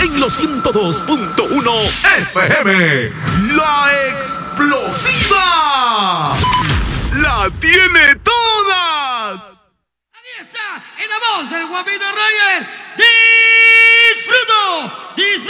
en los 102.1 FM. La explosiva la tiene todas. Ahí está, en la voz del guapito Roger. Disfruto.